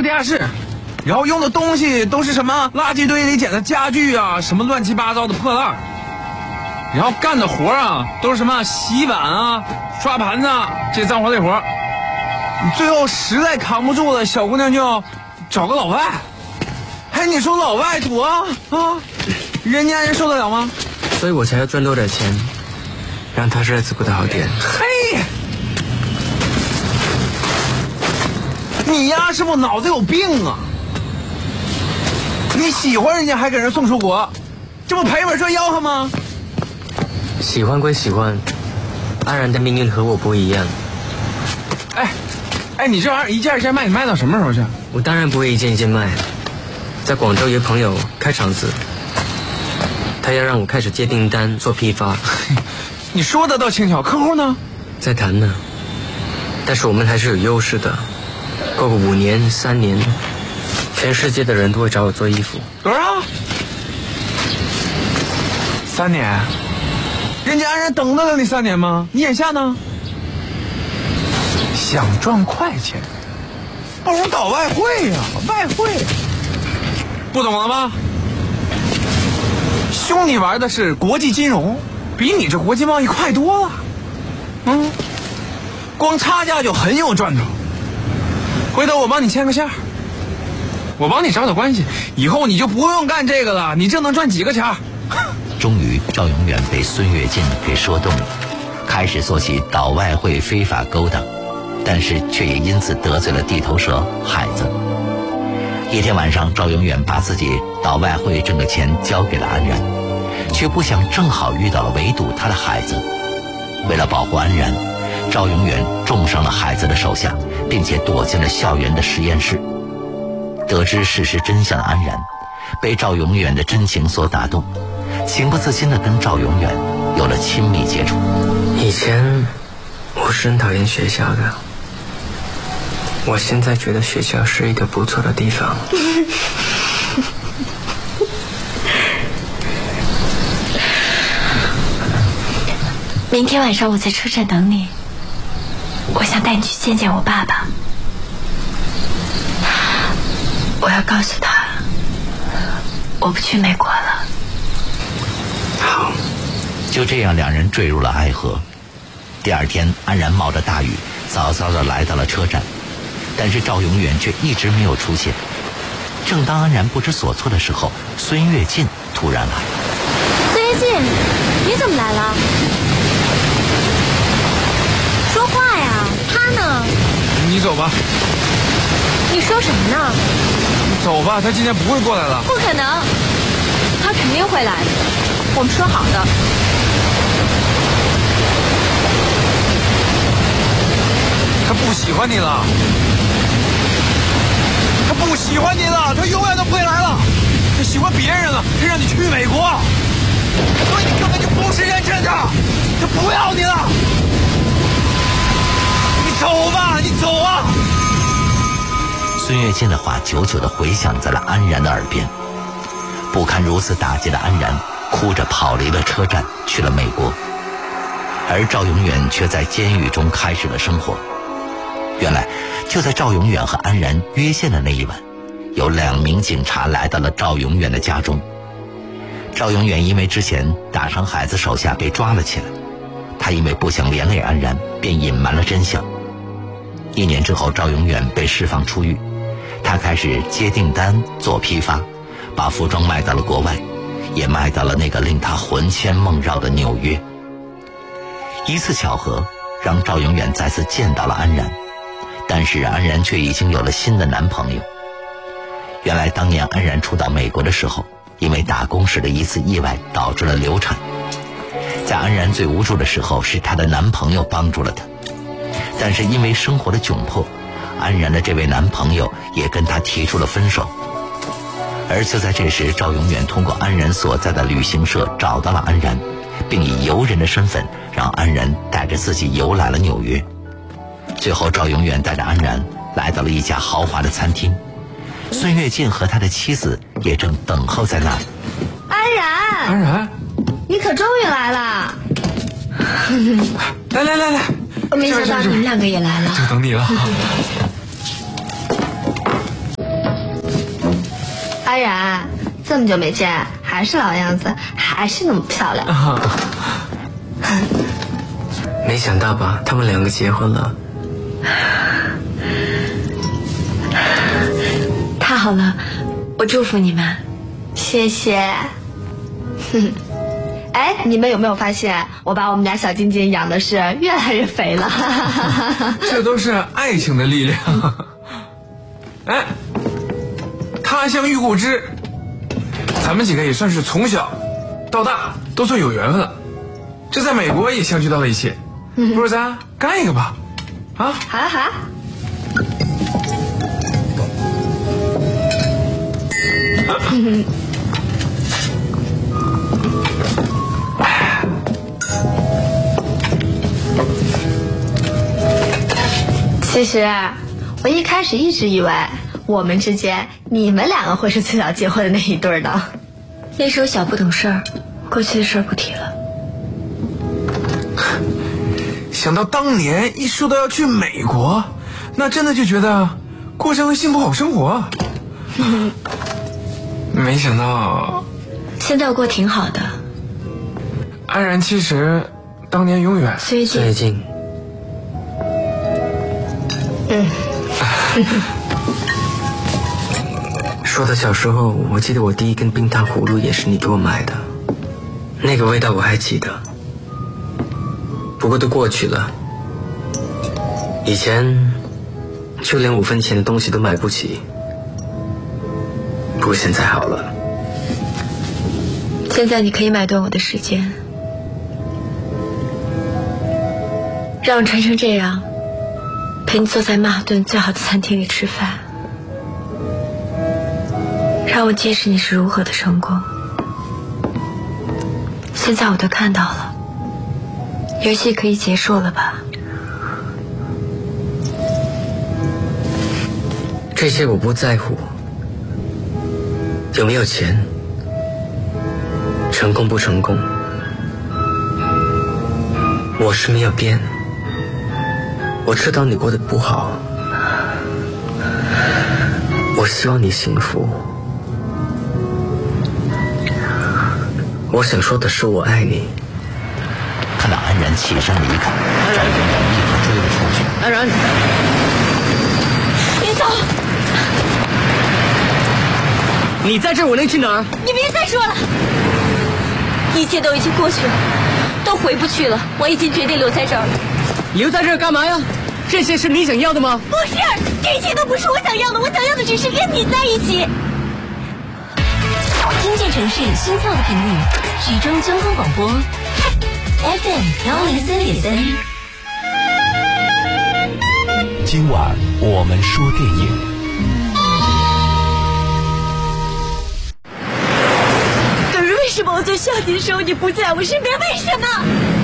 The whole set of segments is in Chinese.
地下室，然后用的东西都是什么垃圾堆里捡的家具啊，什么乱七八糟的破烂，然后干的活啊都是什么洗碗啊、刷盘子啊这脏活累活。最后实在扛不住了，小姑娘就要找个老外。哎，你说老外多啊，人家人受得了吗？ 所以我才要赚多点钱，让他日子过得好点。 嘿，你呀是不是脑子有病啊？你喜欢人家还给人送出国，这不赔本赚吆喝吗？ 喜欢归喜欢，安然的命运和我不一样。 哎，你这玩意儿一件一件卖，你卖到什么时候去？ 我当然不会一件一件卖。在广州有朋友开厂子，他要让我开始接订单做批发。 你说得倒轻巧，客户呢？ 在谈呢，但是我们还是有优势的。过个5年、3年，全世界的人都会找我做衣服。 多少？3年？人家安然等得了你3年吗？你眼下呢？想赚快钱，不如搞外汇呀！外汇，不懂了吧？兄弟玩的是国际金融，比你这国际贸易快多了。光差价就很有赚头。回头我帮你牵个线，我帮你找找关系，以后你就不用干这个了，你这能赚几个钱？ 终于，赵永远被孙跃进给说动了，开始做起倒外汇非法勾当，但是却也因此得罪了地头蛇海子。一天晚上，赵永远把自己倒外汇挣的钱交给了安然，却不想正好遇到了围堵他的海子。为了保护安然，赵永远重伤了海子的手下，并且躲进了校园的实验室。得知事实真相的安然被赵永远的真情所打动，情不自禁地跟赵永远有了亲密接触。 以前我是很讨厌学校的，我现在觉得学校是一个不错的地方。 明天晚上我在车站等你，我想带你去见见我爸爸。我要告诉他，我不去美国了。 好， 就这样，两人坠入了爱河。第二天，安然冒着大雨，早早地来到了车站，但是赵永远却一直没有出现。正当安然不知所措的时候，孙跃进突然来。 孙跃进，你怎么来了？说话呀！他呢？ 你走吧。 你说什么呢？ 你走吧，他今天不会过来了。 不可能，他肯定会来的，我们说好的。 他不喜欢你了，他不喜欢你了，他永远都不会来了。他喜欢别人了，他让你去美国，所以你根本就不是认真的，他不要你了。你走吧，你走啊！ 孙跃进的话久久地回响在了安然的耳边。不堪如此打击的安然哭着跑离了车站，去了美国。而赵永远却在监狱中开始了生活。原来就在赵永远和安然约见的那一晚，有2名警察来到了赵永远的家中。赵永远因为之前打伤孩子手下被抓了起来，他因为不想连累安然，便隐瞒了真相。1年之后，赵永远被释放出狱，他开始接订单做批发，把服装卖到了国外，也卖到了那个令他魂牵梦绕的纽约。一次巧合让赵永远再次见到了安然，但是安然却已经有了新的男朋友。原来当年安然初到美国的时候，因为打工时的一次意外导致了流产。在安然最无助的时候，是她的男朋友帮助了她，但是因为生活的窘迫，安然的这位男朋友也跟她提出了分手。而就在这时，赵永远通过安然所在的旅行社找到了安然，并以游人的身份让安然带着自己游览了纽约。最后赵永远带着安然来到了一家豪华的餐厅，孙跃进和他的妻子也正等候在那里。 安然， 你可终于来了！ 来， 我没想到你们2个也来了。 就等你了。 安然，这么久没见，还是老样子，还是那么漂亮。 没想到吧，他们两个结婚了。 太好了，我祝福你们。 谢谢。哎，你们有没有发现，我把我们家小晶晶养的是越来越肥了？ 这都是爱情的力量。哎，他乡遇故知，咱们几个也算是从小到大都算有缘分了。这在美国也相聚到了一起，不如咱干一个吧？啊， 好啊好啊。其实我一开始一直以为我们之间你们两个会是最早结婚的那一对呢。 那时候小不懂事儿，过去的事儿不提了。 想到当年一说到要去美国，那真的就觉得过上了幸福好生活。没想到现在我过挺好的。 安然其实当年永远最近说到小时候，我记得我第一根冰糖葫芦也是你给我买的，那个味道我还记得。不过都过去了，以前就连5分钱的东西都买不起，不过现在好了。 现在你可以买断我的时间，让我穿成这样，陪你坐在曼哈顿最好的餐厅里吃饭，让我揭示你是如何的成功。现在我都看到了，游戏可以结束了吧？ 这些我不在乎，有没有钱，成功不成功，我是没有变。我知道你过得不好，我希望你幸福。我想说的是我爱你。 看到安然起身离开，赵永远立刻追了出去。 安然， 别走！ 你在这儿我能去哪儿？ 你别再说了，一切都已经过去了，都回不去了。我已经决定留在这儿了。 留在这儿干嘛呀？这些是你想要的吗？ 不是，这些都不是我想要的，我想要的只是跟你在一起。 听见城市心跳的频率，徐州交通广播 FM 103.3。 今晚我们说电影。 可是为什么我最需要你的时候你不在我身边？为什么？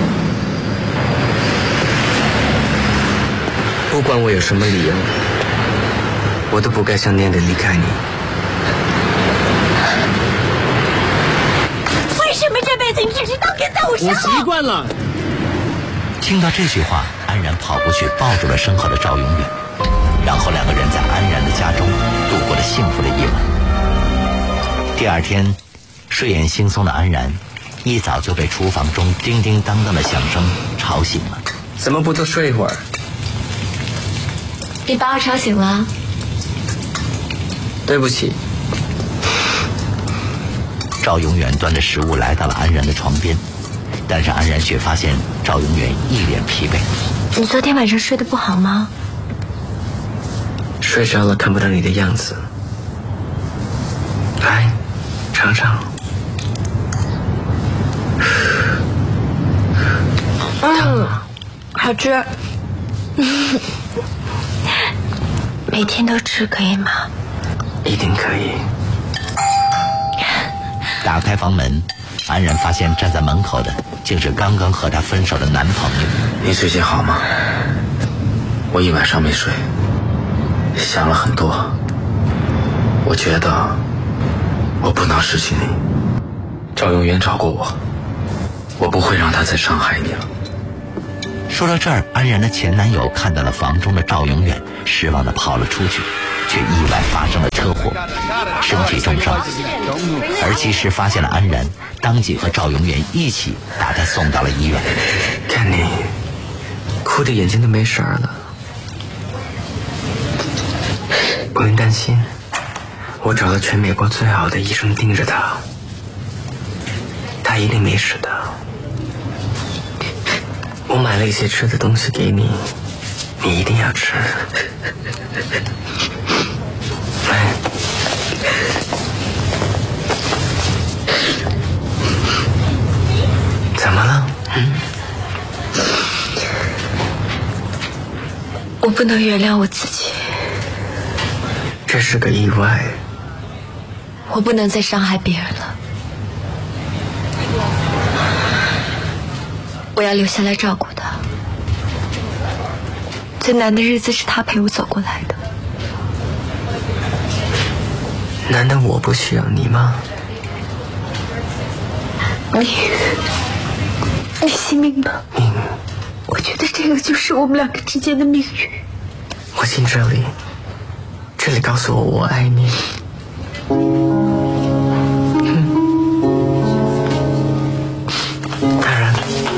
不管我有什么理由，我都不该像那样的离开你。 为什么这辈子你只知道跟在我身后？ 我习惯了。 听到这句话，安然跑过去抱住了身后的赵永远，然后两个人在安然的家中度过了幸福的夜晚。第二天，睡眼惺忪的安然一早就被厨房中叮叮当当的响声吵醒了。 怎么不多睡一会儿？ 你把我吵醒了。 对不起。 赵永远端着食物来到了安然的床边，但是安然却发现赵永远一脸疲惫。 你昨天晚上睡得不好吗？ 睡着了看不到你的样子。来，尝尝。 好吃。每天都吃可以吗？ 一定可以。 打开房门，安然发现站在门口的竟是刚刚和她分手的男朋友。 你最近好吗？我一晚上没睡，想了很多。我觉得我不能失去你。赵永远找过我，我不会让他再伤害你了。 说到这儿，安然的前男友看到了房中的赵永远，失望地跑了出去，却意外发生了车车祸，身体重伤。而及时发现了安然，当即和赵永远一起把他送到了医院。 看你哭的眼睛都没神儿了，不用担心，我找了全美国最好的医生盯着他，他一定没事的。我买了一些吃的东西给你，你一定要吃。来，怎么了？ 我不能原谅我自己， 这是个意外。 我不能再伤害别人了。我要留下来照顾他。最难的日子是他陪我走过来的。 难道我不需要你吗？ 你信命吗？我觉得这个就是我们两个之间的命运。 我信这里告诉我我爱你。当然，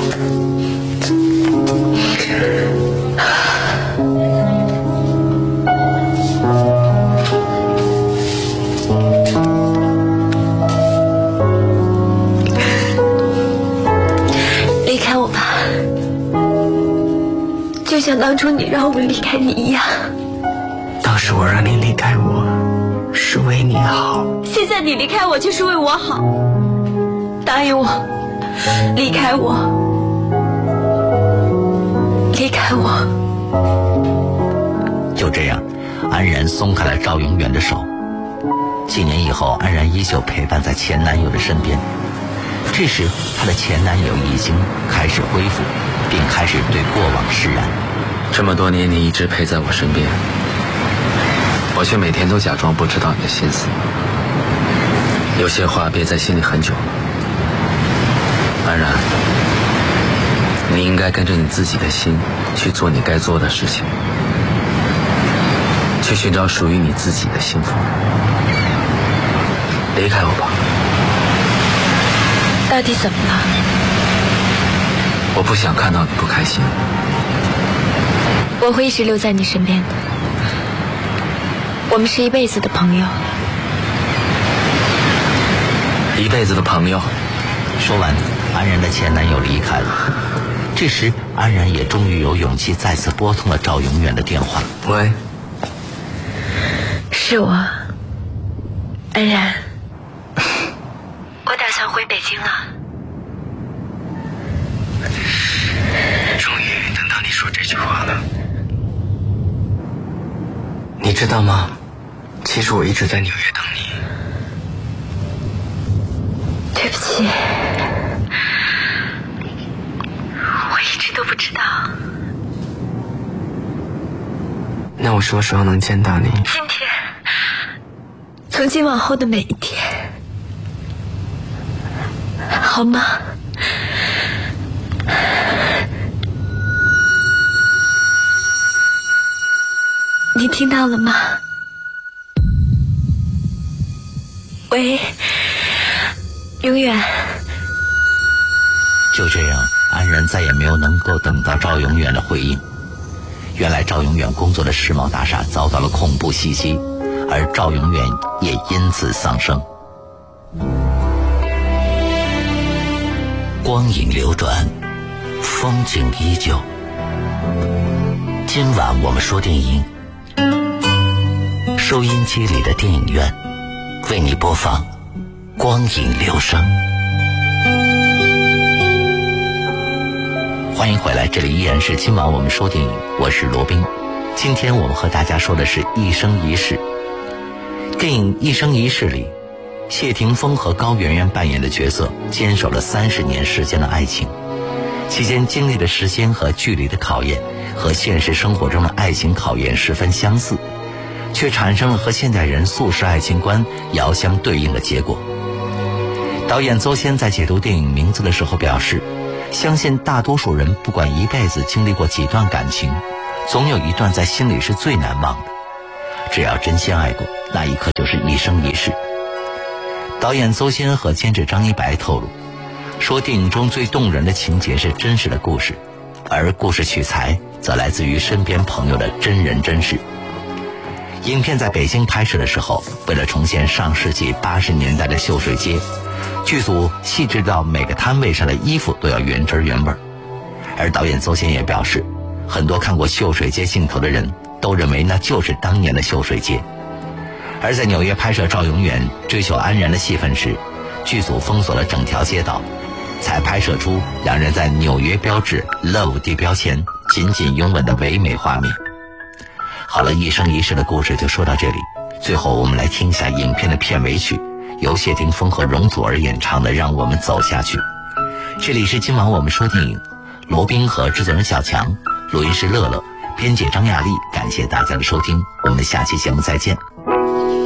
离开我吧，就像当初你让我离开你一样。 当时我让你离开我是为你好， 现在你离开我就是为我好。答应我，离开我，离开我。 就这样，安然松开了赵永远的手。几年以后，安然依旧陪伴在前男友的身边。这时，她的前男友已经开始恢复，并开始对过往释然。 这么多年你一直陪在我身边，我却每天都假装不知道你的心思。有些话憋在心里很久了。安然，你应该跟着你自己的心去做你该做的事情，去寻找属于你自己的幸福。离开我吧。 到底怎么了？ 我不想看到你不开心。 我会一直留在你身边的。我们是一辈子的朋友。 一辈子的朋友。 说完，安然的前男友离开了。这时，安然也终于有勇气再次拨通了赵永远的电话。 喂， 是我，安然。我打算回北京了。 终于等到你说这句话了。你知道吗？其实我一直在纽约等你。 对不起，我一直都不知道。 那我什么时候能见到你？ 今天，从今往后的每一天，好吗？你听到了吗？喂，永远。 就这样，安然再也没有能够等到赵永远的回应。原来赵永远工作的世贸大厦遭到了恐怖袭击，而赵永远也因此丧生。光影流转，风景依旧。今晚我们说电影，收音机里的电影院为你播放光影流声。欢迎回来，这里依然是今晚我们说电影，我是罗宾。今天我们和大家说的是一生一世。电影《一生一世》里，谢霆锋和高圆圆扮演的角色坚守了30年时间的爱情，期间经历了时间和距离的考验，和现实生活中的爱情考验十分相似，却产生了和现代人速食爱情观遥相对应的结果。导演邹先在解读电影名字的时候表示，相信大多数人不管一辈子经历过几段感情，总有一段在心里是最难忘的。只要真心爱过，那一刻就是就是一生一世。导演邹先和监制张一白透露，说电影中最动人的情节是真实的故事，而故事取材则来自于身边朋友的真人真事。影片在北京拍摄的时候，为了重现上世纪80年代的秀水街，剧组细致到每个摊位上的衣服都要原汁原味。而导演邹先也表示，很多看过秀水街镜头的人都认为那就是当年的秀水街。而在纽约拍摄赵永远追求安然的戏份时，剧组封锁了整条街道，才拍摄出两人在纽约标志 Love 地标前紧紧拥吻的唯美画面。好了，一生一世的故事就说到这里，最后我们来听一下影片的片尾曲，由谢霆锋和容祖儿演唱的《让我们走下去》。这里是今晚我们说电影，罗宾和制作人小强，录音师乐乐，编辑张亚丽，感谢大家的收听，我们下期节目再见。